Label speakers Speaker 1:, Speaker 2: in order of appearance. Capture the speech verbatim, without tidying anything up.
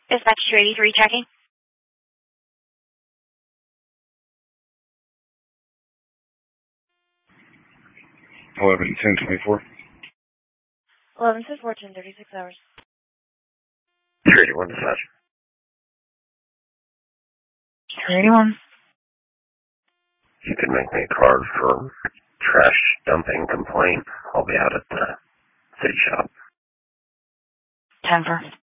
Speaker 1: Dispatch two eighty-three checking.
Speaker 2: eleven ten twenty-four.
Speaker 1: eleven ten fourteen, thirty-six hours.
Speaker 3: three eighty-one dispatch.
Speaker 1: three eighty-one.
Speaker 3: You could make me a card for trash dumping complaint. I'll be out at the city shop.
Speaker 1: ten four.